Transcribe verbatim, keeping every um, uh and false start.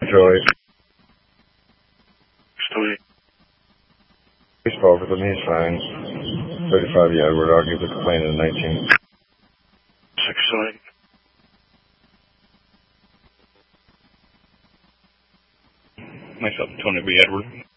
Joey. Story. He spoke with him, he's fine. thirty-five, yeah, Edward argued the complaint in nineteen. Six, sorry. Myself, Tony B. Edward.